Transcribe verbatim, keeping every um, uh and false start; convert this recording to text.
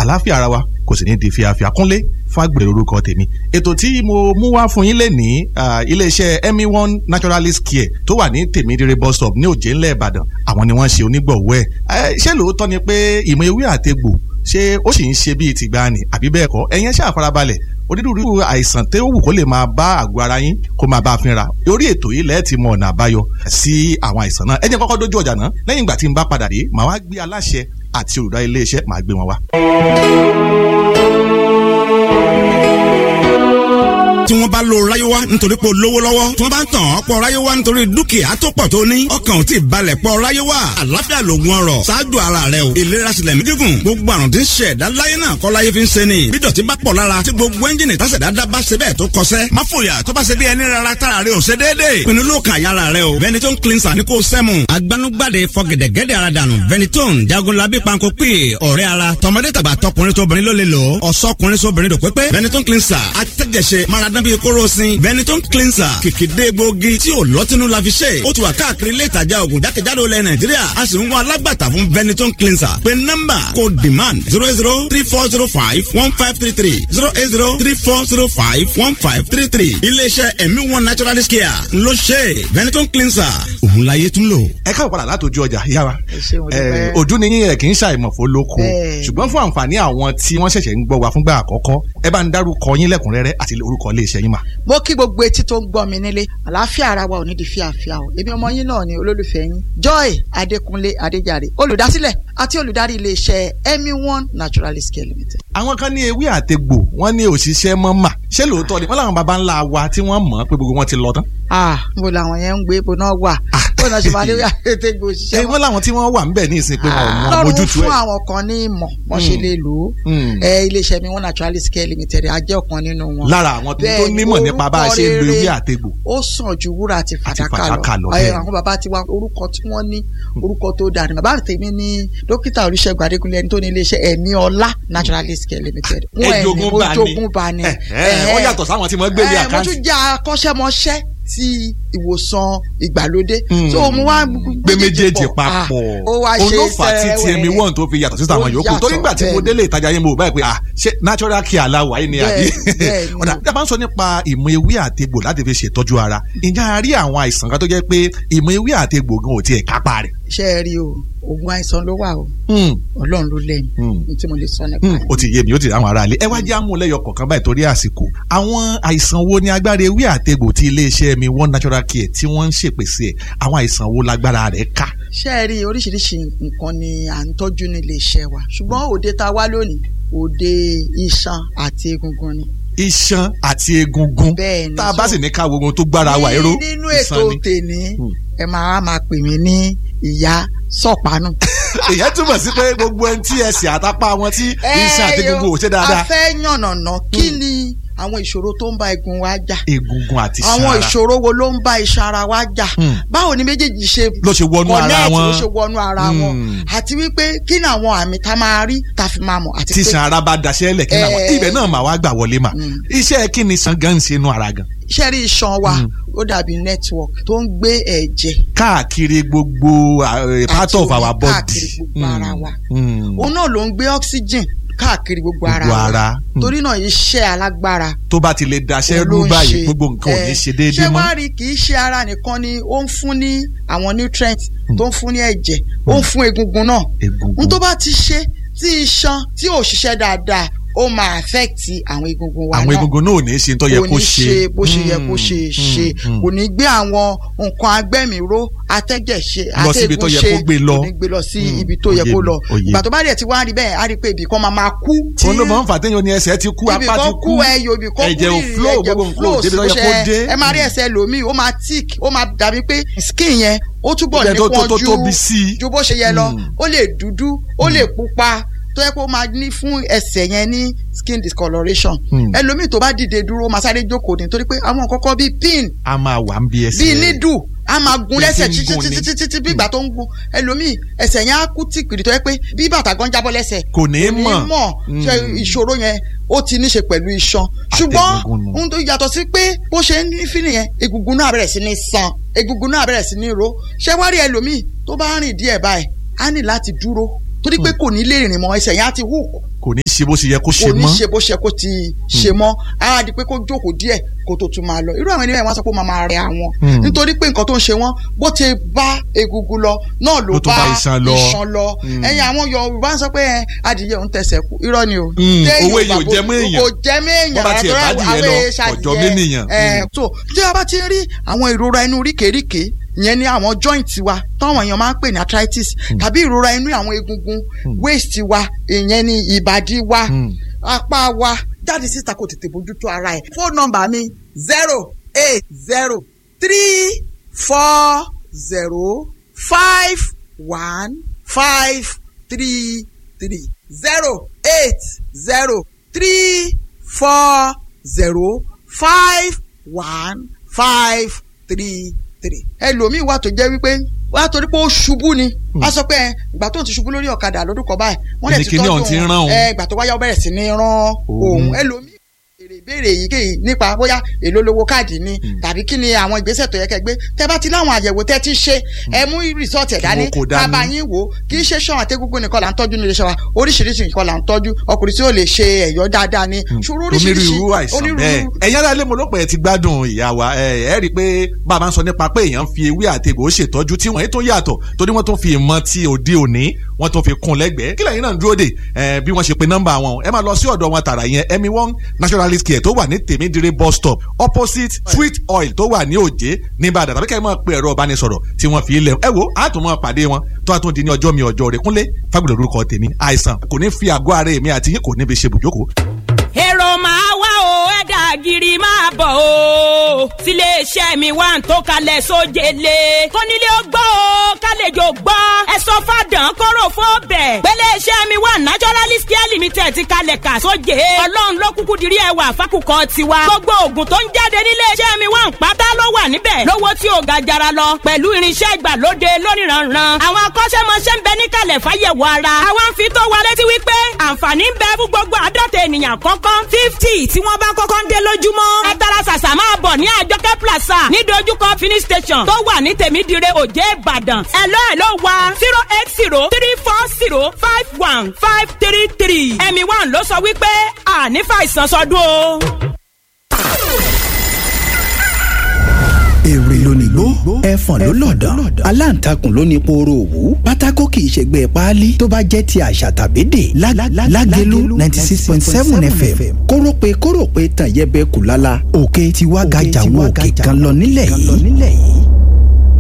àlàáfíà ara wa kò sì ní di fíafíà. Kúnlé Fágbèrè orúkọ tèmi. Ètò tí mo mú wá fún yín lè ní iléeṣẹ́ Emi One Naturalist Care tó wà ní Tèmídire bus stop ní Òjé ńlẹ̀ Ìbàdàn. Àwọn ni wọ́n ṣe onígbọ̀wọ́ ẹ̀. Ṣé lóòótọ́ ni pé ìmọ̀ ewé àtegbò ṣé ó sì ń ṣe bíi tìgbàanì àbí bẹ́ẹ̀ kọ́? Ẹ̀yin ṣáà farabalẹ̀ onírúurú àìsàn tó wù kó lè máa bá àgọ́ ara yín kó máa bá a fínra. Orí ètò yìí lẹ́ẹ̀ ti mọ ọ̀nà àbáyọ sí àwọn àìsàn náà. Ẹ jẹ́ kọ́kọ́ dójú ọjà náà. Lẹ́yìn ìgbà tí n bá padà dé màá wá gbé aláṣẹ àti olùdarí iléeṣẹ́ màá gbé wọn wá. tí wọ́n bá lo ráyéwá nítorí pé o lówó lọ́wọ́ tí wọ́n bá ń tàn ọ́ pọ̀ ráyéwá nítorí dúkìá tó pọ̀ tó ní ọkàn ò tí ì balẹ̀ pọ̀ ráyéwá àlàáfíà lògùn ọrọ̀ ṣáájú ara rẹ o ìlera sílẹ̀ mí gígùn gbogbo àrùn tí ń ṣe ẹ̀dá láyé náà kọ́ láyé fi ń ṣe ni bí dọ̀tí bá pọ̀ lára tí gbogbo ẹ́ńjìnì tásẹ̀dá dá bá ṣe bẹ́ẹ̀ tó kọsẹ́ má fòyà tó bá ṣe bí ẹni rárá tára rẹ ò ṣe déédéé pinnu ló kàn yára rẹ o Veneton cleanser ní kò sẹ́mu agbanugbade fọgẹ̀dẹ̀gẹ̀dẹ̀ ara dànù Veneton jagunlabi panko pè ọ̀rẹ́ ara tọmọdé tàgbà tọkùnrin tóbìnrin ló lè lò ọ̀sọ́kùnrin sóbìnrin dò pépé Veneton cleanser atẹ́jẹsẹ maradán bíi kóró sin Veneton cleanser kìkìdé egbòogi tí ò lọ́tínú la fi ṣe ó ti wà káàkiri ilé ìtajà ògùn jákèjádò ilẹ̀ Nàìjíríà a sì ń wá alágbàtà fún Veneton cleanser pé nọ́mbà kò demand zero eight zero three four zero five one five three three zero eight zero three four zero five one five three three iléeṣẹ́ Emi One Naturalist Care ló ṣe Veneton cleanser òun láyé tún lò. Ẹ káwọ́ padà látòjú ọjà ìyá wa ojú ni yín ẹ̀ kì í ṣàìmọ̀fó lóko ṣùgbọ́n fún àǹfààní àwọn tí wọ́n ṣẹ̀ṣẹ̀ ń gbọ́ wa fúngbà àkọ́kọ́ ẹ bá ń dárúkọ yín lẹ́kùnrẹ́rẹ́ àti orúkọ iléeṣẹ́ yín mà. Mo kí gbogbo etí tó ń gbọ́ mi nílé àlàáfíà ara wa ò ní di fíafíà o èmi ọmọ yín náà ni olólùfẹ́ yín Joy Adékúnlé Adéjàre olùdásílẹ̀ àti olùdarí iléeṣẹ́ Emi One Naturalist Care Limited. Àwọn kan ní ewé àtegbò wọ́n ní òṣìṣẹ́ mọ́ mà ṣé lóòótọ́ ni wọ́n làwọn baba ńlá wa tí wọ́n mọ̀ pé gbogbo wọn ti lọ tán. ah mo làwọn yẹn ń gbé ibo náà wà bó náà ṣe máa lé àtegbò òṣìṣẹ́. wọ́n làwọn tí wọ́n wà ńbẹ̀ ní ìsìn pé wọn ò mọ ojútùú ẹ̀. lọ́rùn fún àwọn kan ní ìmọ̀ wọ́n ṣe lè lò ó iléeṣẹ́ Emi One Naturalist Care Limited a jẹ́ ọ̀kan nínú wọn. lára àwọn tó nímọ̀ nípa bá a ṣe ń lo ewé àtegbò. ó sàn ju wúrà àti fàdákà lọ àwọn bàbá tiwa orúkọ tí wọ́n ní orúkọ tó dáa ni bàbá tèmi ní dókítà Olúṣẹ́gun Adékúnlé ẹni tó ní iléeṣẹ́ Emi Ọlá Naturalist Care Limited. ẹjogún bá ní ó yàtọ̀ sáwọn tí wọ́n gbé ní àkáǹtì. mo tún jẹ́ akọ́ṣẹ́mọṣẹ́ ti ìwòsàn ìgbàlódé. so mo wá gbé méjèèjì papọ̀ olófà tí ti Emi One tó fi yàtọ̀ sí àwọn yòókù torí nígbà tí mo délé ìtajà yẹn mo báyìí pé ah ṣé natural care aláwọ̀ ayé ni àbí. ọ̀dà tí a bá ń sọ nípa ìmọ̀ ewé àtegbò láti fi ṣètọ́jú ara ǹjẹ́ a rí àwọn àìsàn kan tó jẹ́ pé ìmọ̀ ewé àtegbò gan ò tiẹ̀ kápá rẹ̀. ṣé ẹ rí o oògùn àìsàn ló wà o Ọlọ́run ló lẹ́yìn ní tí mo lè sọ nípa rẹ̀. ó ti yé mi ó ti rí àwọn ará ilé ẹ wá jẹ́ àmúlẹ́yọ kọ̀ọ̀kan báyìí torí àsìkò àwọn àìsàn wo ni agbára ewé àtegbò ti iléeṣẹ́ Emi One Natural Care tí wọ́n ń ṣèpèsè ẹ̀ àwọn àìsàn wo lágbára rẹ̀ ká. ṣé ẹ rí oríṣiríṣi nǹkan ni à ń tọ́jú ní iléeṣẹ́ wa ṣùgbọ́n òde ta wá lónìí òde iṣan àti egungun ni. iṣan àti egungun tá a bá sì ní ká wo ohun tó gbára wa ẹ̀rọ nínú ètò tèmi ẹ máa máa pè mí ní ìyá sọ̀pánù. ìyẹn túmọ̀ sí pé gbogbo ẹni tí ẹsẹ̀ àtàpá wọn tí iṣan àti egungun ò ṣe dáadáa. a fẹ́ yànnàná kí ni àwọn ìṣòro tó ń bá egun wa jà. egungun àti iṣan ara. àwọn ìṣòro wo ló ń bá iṣan ara wa jà. báwo ni méjèèjì ṣe ló ṣe wọnú ara wọn ló ṣe wọnú ara wọn. àti wípé kí ni àwọn àmì tá a máa rí tá a fi máa mọ̀. tí iṣan ara bá daṣẹ́ lẹ̀ kí ni àwọn ibẹ̀ náà máa wá gbà wọlé mà. iṣẹ́ kí ni iṣan gan ń ṣe inú ara gan. iṣẹ́ rí iṣan wa ó dàbí network tó ń gbé ẹ̀jẹ̀. káàkiri gbogbo part of our body. káàkiri gbogbo ara wa. òun náà ló ń gbé oxygen káàkiri gbogbo ara wa torí náà iṣẹ́ alágbára. tó bá ti lè daṣẹ́ rú báyìí gbogbo nǹkan ò ní ṣe déédéé mọ́. ṣé wàá rí kì í ṣe ara nìkan ni ó ń fún ní àwọn nutrients tó ń fún ní ẹ̀jẹ̀ ó ń fún egungun náà. n tó bá ti ṣe tí iṣan tí ò ṣiṣẹ́ dáadáa ó máa affect àwọn egungun wa náà. àwọn egungun náà ò ní ṣe tó yẹ kó ṣe. kò ní ṣe bó ṣe yẹ kó ṣe ṣe kò ní gbé àwọn nǹkan agbẹ́mìíró atẹ́jẹ̀ ṣe lọ sí ibi tó yẹ kó gbé lọ kò ní gbé lọ sí ibi tó yẹ kó lọ. ìgbà tó bá dẹ̀ ti wá rí bẹ́ẹ̀ á rí pé ibì kan máa máa kú. òun ló máa ń fà téèyàn ní ẹsẹ̀ ti kú apá ti kú ẹ̀jẹ̀ ò flow gbogbo nǹkan ò débi tó yẹ kó dé. ẹ máa rí ẹsẹ̀ lòmíì ó máa tick ó máa dàbí pé skin yẹn ó túbọ̀ nípọn ju bó ṣe yẹ lọ ó lè dúdú ó lè pupa tó yẹ kó máa ní fún ẹsẹ̀ yẹn ní skin discoloration ẹlòmíì tó bá dìde dúró máa sáré jókòó nítorí pé àwọn kọ́kọ́ bíi pin a máa wà ń bí ẹsẹ̀ bíi nídù a máa gun lẹ́sẹ̀ títí bí ìgbà tó ń gun ẹlòmíì ẹsẹ̀ yẹn á kú tìkìrì tó yẹ pé bí bàtà gan jábọ́ lẹ́sẹ̀ kò ní mọ̀ ṣe ìṣòro yẹn ó ti ní ṣe pẹ̀lú iṣan ṣùgbọ́n ohun tó yàtọ̀ sí pé bó ṣe ń fi nìyẹn egungun náà bẹ̀rẹ̀ sí ní san egungun náà bẹ̀rẹ̀ sí ní ro ṣé wá rí ẹlòmíì tó bá rìn díẹ̀ báyìí á ní láti dúró torí pé kò ní lè rìn mọ́ ẹsẹ̀ yẹn á ti hù kò ní ṣe bó ṣe yẹ kó ṣe mọ́ kò ní ṣe bó ṣe kó ti ṣe mọ́ á di pé kó jókòó díẹ̀ kó tó tún máa lọ irú àwọn ènìyàn wọn sọ pé ó máa máa rẹ àwọn nítorí pé nǹkan tó ń ṣe wọn bó ti bá egungun lọ náà ló bá iṣan lọ ẹ̀yin àwọn Yorùbá ń sọ pé adìyẹ òun tẹsẹ̀ kú irọ́ ni o owó èyí ò jẹ́ mọ́ èèyàn kò jẹ́ mọ́ èèyàn àtọ́rọ́ àwọn ọjọ́ mẹ́nìyàn so tí a bá ti rí àwọn ìrora inú ríkèríkè ìyẹn ni àwọn joint wa táwọn èèyàn máa ń pè ní arthritis tàbí ìrora inú àwọn egungun waist wa ìyẹn ni ìbàdí wa apá wa jáde síta kò tètè bójútó ara ẹ̀. fóònù nọ́mbà mi zero eight zero three four zero five one five three three zero eight zero three four zero five one five three three. ẹlòmíì wà tó jẹ́ wípé wà á torí pé ó ṣubú ni wọ́n á sọ pé ìgbà tó ń ti ṣubú lórí ọ̀kadà lọ́dún kan báyìí wọ́n lè ti tọ́jú òun ìgbà tó wáyà ó bẹ̀rẹ̀ sí ní rán òun ẹlòmíì èrè ìbéèrè èyíkéyìí nípa bóyá èló lówó káàdì ni tàbí kí ni àwọn ìgbésẹ̀ tó yẹ kẹ́ gbé tẹ́ bá ti láwọn àyẹ̀wò tẹ́ ti ṣe ẹ mú rìsọ́ọ̀tì ẹ̀ dání bàbá yín wò kì í ṣe ṣan àtẹ́gúngún nìkan là ń tọ́jú nílé iṣẹ́ wa oríṣiríṣi nǹkan là ń tọ́jú ọkùnrin tí ó lè ṣe ẹ̀yọ́ dáadáa ni ṣòro oríṣiríṣi onírúurú. ẹ̀yin aráalé mo ló pẹ̀ ti gbádùn ìyá wa ẹ rí i pé bàbá ń sọ nípa pé èèyàn fi ewé àtegbò ṣètọ́jú tí wọ́n tó yàtọ̀ torí wọ́n tó fi ìmọ̀ ti òde òní wọ́n tó fi kún lẹ́gbẹ̀ẹ́ kí lẹ́yìn náà ń dúró dè bí wọ́n ṣe pe nọ́mbà wọn ẹ máa lọ sí ọ̀dọ̀ wọn tààrà yẹn emi one naturalist care tó wà ní tèmídìrí bus stop opposite sweet oil tó wà ní òjé nìbàdàn tàbí kẹ́ ẹ máa pe ẹ̀rọ ìbánisọ̀rọ̀ tí wọ́n fi lẹ̀ ẹ wo àtúmọ̀ pàdé wọn tó àtúntò di ní ọjọ́ mi ọjọ́ rẹ̀ Kúnlé Fágbèlè lórúkọ tèmi àìsàn kò ní fi àgọ́ ara èmi àti yín kò ní fi ṣe bùjókòó. èrò máa wá o ẹ̀dá gírí máa bọ̀ o sílé iṣẹ́ mi wà ń tó kalẹ̀ sójele kónílé ó gbọ́ o kálejò gbọ́ ẹ sọ fàdán kóró fóbẹ̀ pélé iṣẹ́ mi wà naturalist care limited ti kalẹ̀ kà sóje ọlọ́run ló kúkú dirí ẹwà fákùkọ tiwa gbogbo oògùn tó ń jáde nílé iṣẹ́ mi wà ń pátá ló wà níbẹ̀ lówó tí ò ga jara lọ pẹ̀lú irinṣẹ́ ìgbàlóde lóníranran àwọn akọ́ṣẹ́mọṣẹ́ ń bẹ níkàlẹ̀ fáyẹ̀wò ara àwọn ń fi tó wa létí wípé àǹfààní ń bẹ fún gbogbo àádọ́ta ènìyàn kọ́kọ́ fifty tí wọ́n bá kọ́kọ́ ń dé lójúmọ́ ẹ tara ṣàṣà máa bọ̀ ní àjọkẹ́ plaza ní dojúkọ finish station tó wà ní tèmídìrẹ òjé ìbàdàn ẹ̀lọ́ ẹ̀lọ́ wa zero eight zero three four zero five one five three three ẹ̀mí one ló sọ wípé àní fàìsàn sọdún o. èrè lónìgbó ẹfọ̀n ló lọ̀dàn aláǹtakùn ló ní pooro òwú pátákó kì í ṣègbè páálí tó bá jẹ́ ti àṣà tàbí dè lágẹ̀lú ninety six point seven f m kórópè kórópè tàn yẹbẹ kùlálà òkè tiwa gàjà wọ òkè kan lọ nílẹ̀ yìí.